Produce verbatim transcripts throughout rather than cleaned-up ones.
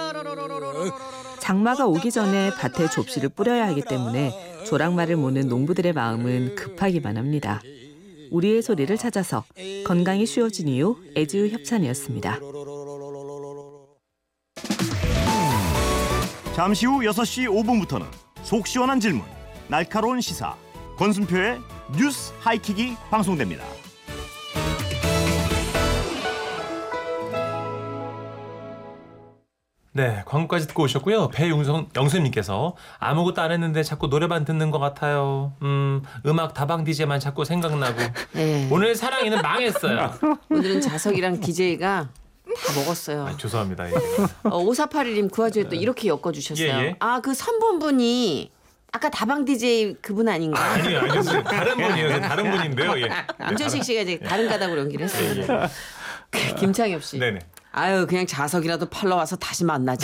장마가 오기 전에 밭에 접시를 뿌려야 하기 때문에 조랑말을 모는 농부들의 마음은 급하기만 합니다. 우리의 소리를 찾아서 건강이 쉬워진 이유 애지우 협찬이었습니다. 잠시 후 여섯 시 오 분부터는 속 시원한 질문, 날카로운 시사, 권순표의 뉴스 하이킥이 방송됩니다. 네, 광고까지 듣고 오셨고요. 배영선님께서 아무것도 안 했는데 자꾸 노래만 듣는 것 같아요. 음, 음악 다방 디제이만 자꾸 생각나고. 네. 오늘 사랑이는 망했어요. 오늘은 자석이랑 디제이가 다 먹었어요. 아, 죄송합니다. 어, 오사팔일 님 그 와중에 또 이렇게 엮어주셨어요. 예, 예. 아, 그 선본분이 아까 다방 디제이 그분 아닌가? 아, 아니요, 아니요. 다른 분이에요. 다른 분인데요. 예. 임철식 씨가 이제 다른 가닥으로 연기를 했어요. 예, 예. 그 김창엽 씨. 네네. 아유, 그냥 자석이라도 팔러 와서 다시 만나자.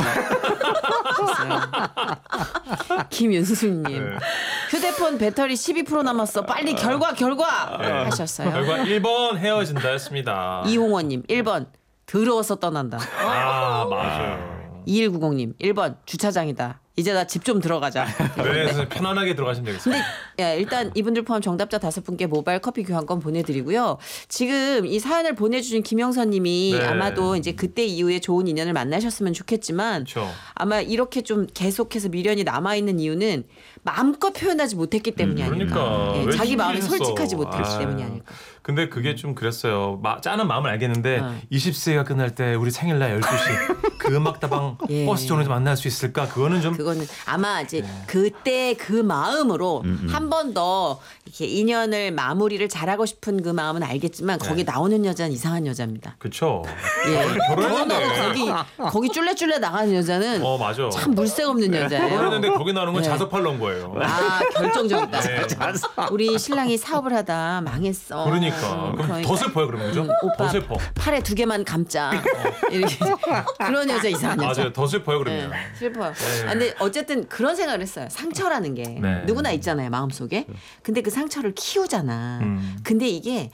김윤수님. 네. 휴대폰 배터리 십이 퍼센트 남았어. 빨리 결과 결과 네. 하셨어요. 결과 일 번 헤어진다였습니다. 이홍원님 일 번 더러워서 떠난다. 아, 맞아요. 이일구공님 일 번 주차장이다. 이제 나 집 좀 들어가자. 그래서 편안하게 들어가시면 되겠습니다. 근데 야, 일단 이분들 포함 정답자 다섯 분께 모바일 커피 교환권 보내드리고요. 지금 이 사연을 보내주신 김영선님이 네. 아마도 이제 그때 이후에 좋은 인연을 만나셨으면 좋겠지만 그렇죠. 아마 이렇게 좀 계속해서 미련이 남아 있는 이유는 마음껏 표현하지 못했기 때문이 음, 아닐까. 그러니까. 예, 왜 자기 마음에 준비했어? 솔직하지 못했기 아. 때문이 아닐까. 근데 그게 좀 그랬어요. 마, 짜는 마음을 알겠는데 어. 이십 세가 끝날 때 우리 생일날 열두 시 그 음악다방 예. 버스 정류장 만날 수 있을까? 그거는 좀 그거는 아마 이제 그때 그 마음으로 한 번 더 이렇게 인연을 마무리를 잘하고 싶은 그 마음은 알겠지만 거기 나오는 여자는 이상한 여자입니다. 그쵸. 예. 결혼했는데. 결혼하고 거기 거기 쫄래쫄래 나가는 여자는 어, 맞아. 참 물색 없는 여자예요. 결혼했는데 거기 나오는 건 네. 자석 팔러 온 거예요. 아, 결정적이다. 네. 우리 신랑이 사업을 하다 망했어. 그러니까. 음, 그럼 더 슬퍼요, 그러면 그죠? 음, 오빠 더 슬퍼. 팔에 두 개만 감자. 이렇게 그런 여자 이상한 여자. 맞아요. 더 슬퍼요, 네, 그러면. 슬퍼요. 네. 아, 근데 어쨌든 그런 생각을 했어요. 상처라는 게 네. 누구나 있잖아요, 마음속에. 근데 그 상처를 키우잖아. 음. 근데 이게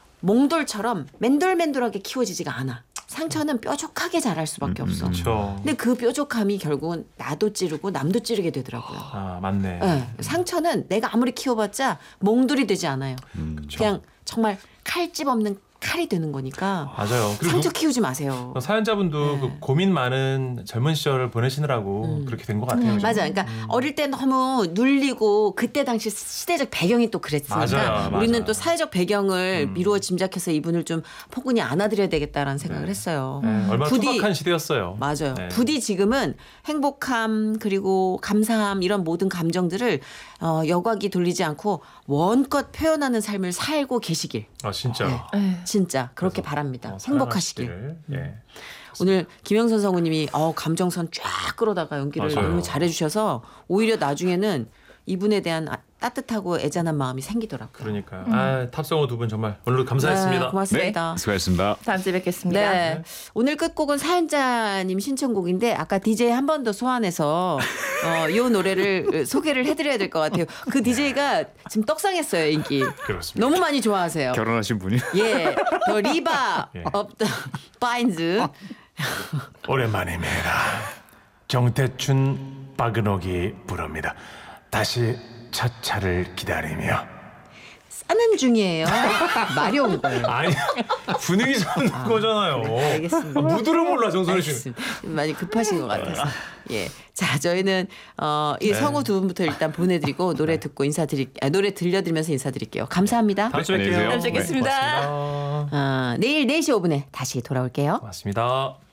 몽돌처럼 맨돌맨돌하게 키워지지가 않아. 상처는 뾰족하게 자랄 수밖에 없어. 그렇죠. 근데 그 뾰족함이 결국은 나도 찌르고 남도 찌르게 되더라고요. 아, 맞네. 네, 상처는 내가 아무리 키워봤자 몽돌이 되지 않아요. 그쵸. 그냥 정말 칼집 없는 칼이 되는 거니까 맞아요. 그리고 상처 키우지 마세요. 사연자분도 네. 그 고민 많은 젊은 시절을 보내시느라고 그렇게 된 것 같아요. 그죠? 맞아. 그러니까 어릴 때 너무 눌리고 그때 당시 시대적 배경이 또 그랬으니까 맞아요, 우리는 맞아. 또 사회적 배경을 음. 미루어 짐작해서 이분을 좀 포근히 안아드려야 되겠다라는 생각을 네. 했어요. 네, 얼마나 부디 투박한 시대였어요. 맞아요. 네. 부디 지금은 행복함 그리고 감사함 이런 모든 감정들을 어, 여과기 돌리지 않고 원껏 표현하는 삶을 살고 계시길. 아, 진짜. 네. 진짜 그렇게 그래서, 바랍니다. 어, 행복하시길. 사랑하시길. 예. 오늘 김영선 성우님이 어, 감정선 쫙 끌어다가 연기를 맞아요. 너무 잘해주셔서 오히려 나중에는 이분에 대한 아- 따뜻하고 애잔한 마음이 생기더라고요. 그러니까요. 아, 탑성우 두 분 정말 오늘도 감사했습니다. 네, 고맙습니다. 수고하셨습니다. 다음 주에 뵙겠습니다. 네. 오늘 끝곡은 사연자님 신청곡인데 아까 디제이 한 번 더 소환해서 어, 이 노래를 소개를 해드려야 될 것 같아요. 그 디제이가 지금 떡상했어요, 인기. 그렇습니다. 너무 많이 좋아하세요. 결혼하신 분이? 예, 더 리바 예. 업 더 파인즈. 오랜만입니다. 정태춘 박은옥이 부릅니다. 다시 첫 차를 기다리며. 싸는 중이에요. 말이 온 거예요. 아니 분위기 잡는 거잖아요. 알겠습니다. 아, 무드를 몰라 정선우 씨. 알겠습니다. 많이 급하신 것 같아서. 예. 자, 저희는 어, 이 네. 성우 두 분부터 일단 보내드리고 노래 듣고 인사드릴, 아, 노래 들려드리면서 인사드릴게요. 감사합니다. 다음 주에 뵐게요. 안녕히 계세요. 다음 주에 뵙겠습니다. 고맙습니다. 아, 내일 네 시 오 분에 다시 돌아올게요. 고맙습니다.